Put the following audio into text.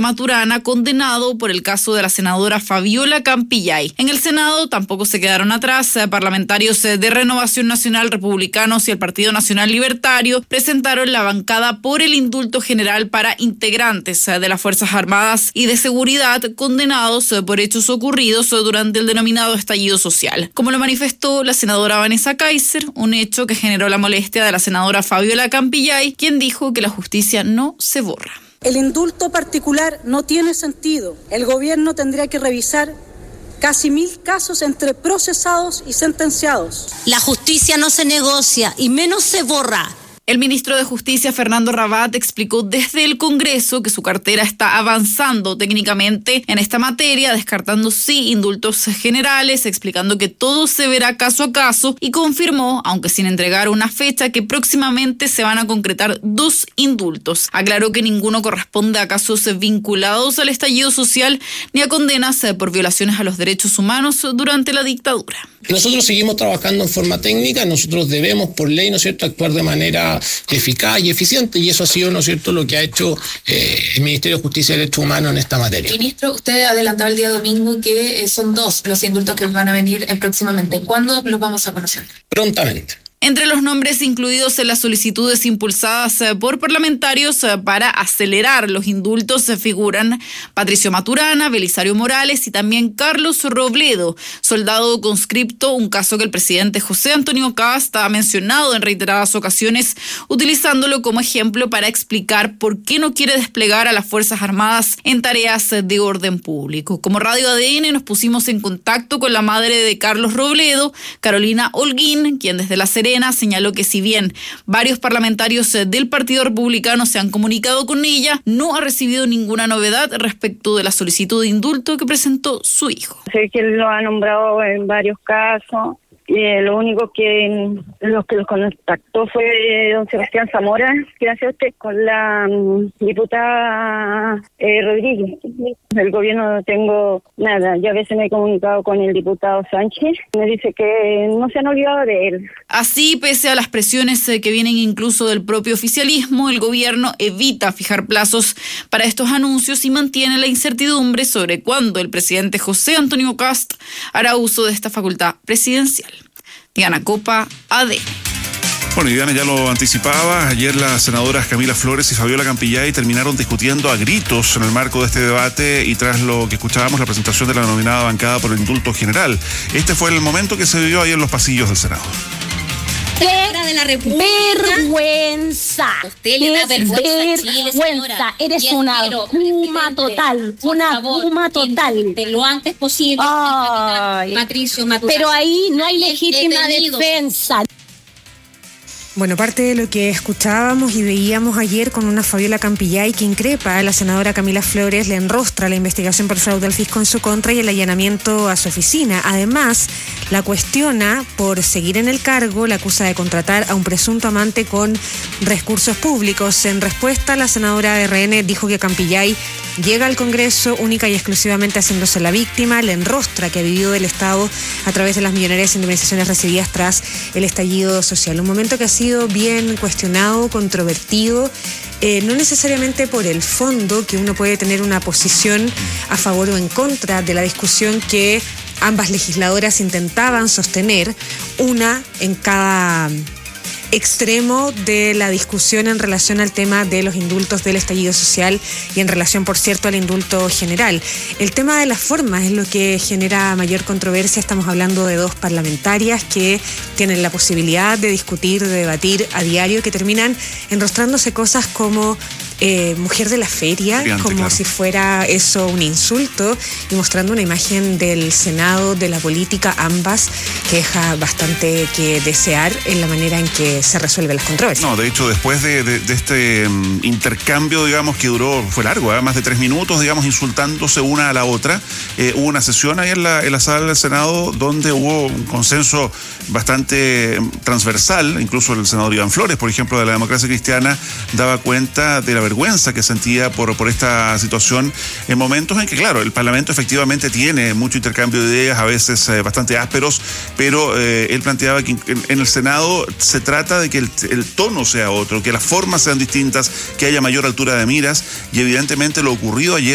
Maturana, condenado por el caso de la senadora Fabiola Campillay. En el Senado tampoco se quedaron atrás. Parlamentarios de Renovación Nacional, republicanos y el Partido Nacional Libertario presentaron la bancada por el indulto general para integrantes de las Fuerzas Armadas y de Seguridad condenados por hechos ocurridos durante el denominado estallido social. Como lo manifestó la senadora Vanessa Kaiser, un hecho que generó la molestia de la senadora Fabiola Campillay, quien dijo que la justicia no se borra. El indulto particular no tiene sentido. El gobierno tendría que revisar casi 1.000 casos entre procesados y sentenciados. La justicia no se negocia y menos se borra. El ministro de Justicia, Fernando Rabat, explicó desde el Congreso que su cartera está avanzando técnicamente en esta materia, descartando sí indultos generales, explicando que todo se verá caso a caso y confirmó, aunque sin entregar una fecha, que próximamente se van a concretar 2 indultos. Aclaró que ninguno corresponde a casos vinculados al estallido social ni a condenas por violaciones a los derechos humanos durante la dictadura. Nosotros seguimos trabajando en forma técnica, nosotros debemos por ley, ¿no es cierto?, actuar de manera eficaz y eficiente, y eso ha sido, ¿no es cierto?, lo que ha hecho el Ministerio de Justicia y Derechos Humanos en esta materia. Ministro, usted adelantaba el día domingo que son 2 los indultos que van a venir próximamente. ¿Cuándo los vamos a conocer? Prontamente. Entre los nombres incluidos en las solicitudes impulsadas por parlamentarios para acelerar los indultos figuran Patricio Maturana, Belisario Morales y también Carlos Robledo, soldado conscripto, un caso que el presidente José Antonio Kast ha mencionado en reiteradas ocasiones, utilizándolo como ejemplo para explicar por qué no quiere desplegar a las Fuerzas Armadas en tareas de orden público. Como Radio ADN nos pusimos en contacto con la madre de Carlos Robledo, Carolina Holguín, quien desde La Serena señaló que si bien varios parlamentarios del Partido Republicano se han comunicado con ella, no ha recibido ninguna novedad respecto de la solicitud de indulto que presentó su hijo. Sé que él lo ha nombrado en varios casos. Lo único que los contactó fue don Sebastián Zamora, gracias a usted, con la diputada Rodríguez. Del gobierno no tengo nada. Yo a veces me he comunicado con el diputado Sánchez. Me dice que no se han olvidado de él. Así, pese a las presiones que vienen incluso del propio oficialismo, el gobierno evita fijar plazos para estos anuncios y mantiene la incertidumbre sobre cuándo el presidente José Antonio Kast hará uso de esta facultad presidencial. Diana Copa, ADN. Bueno, y Diana ya lo anticipaba, ayer las senadoras Camila Flores y Fabiola Campillay terminaron discutiendo a gritos en el marco de este debate y tras lo que escuchábamos, la presentación de la denominada bancada por el indulto general. Este fue el momento que se vivió ahí en los pasillos del Senado. De la República. Vergüenza. Usted le da vergüenza. Eres una puma total. Una puma total. De lo antes posible. Patricio Maturana. Pero ahí no hay legítima defensa. Bueno, parte de lo que escuchábamos y veíamos ayer con una Fabiola Campillay que increpa a la senadora Camila Flores, le enrostra la investigación por fraude al fisco en su contra y el allanamiento a su oficina. Además, la cuestiona por seguir en el cargo, la acusa de contratar a un presunto amante con recursos públicos. En respuesta, la senadora de RN dijo que Campillay llega al Congreso única y exclusivamente haciéndose la víctima, le enrostra que ha vivido del Estado a través de las millonarias indemnizaciones recibidas tras el estallido social. Un momento que ha sido bien cuestionado, controvertido, no necesariamente por el fondo, que uno puede tener una posición a favor o en contra de la discusión que ambas legisladoras intentaban sostener, una en cada extremo de la discusión en relación al tema de los indultos del estallido social y en relación, por cierto, al indulto general. El tema de las formas es lo que genera mayor controversia. Estamos hablando de 2 parlamentarias que tienen la posibilidad de discutir, de debatir a diario, que terminan enrostrándose cosas como mujer de la feria, como claro, si fuera eso un insulto, y mostrando una imagen del Senado, de la política, ambas, que deja bastante que desear en la manera en que se resuelven las controversias. No, de hecho, después de este intercambio, digamos, que fue largo, más de 3 minutos, digamos, insultándose una a la otra, hubo una sesión ahí en la sala del Senado donde hubo un consenso bastante transversal. Incluso el senador Iván Flores, por ejemplo, de la Democracia Cristiana, daba cuenta de la vergüenza que sentía por esta situación en momentos en que, claro, el Parlamento efectivamente tiene mucho intercambio de ideas, a veces bastante ásperos, pero él planteaba que en el Senado se trata de que el tono sea otro, que las formas sean distintas, que haya mayor altura de miras, y evidentemente lo ocurrido ayer